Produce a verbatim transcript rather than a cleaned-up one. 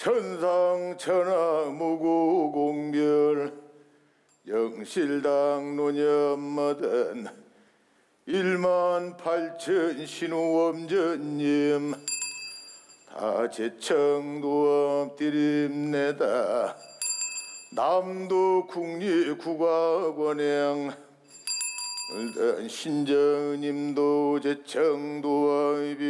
천상 천하 무구공별 영실당 노념마든 일만 팔천 신우엄전님 다 제청도 엎드립니다. 남도 국립국악원행 신정님도 제청도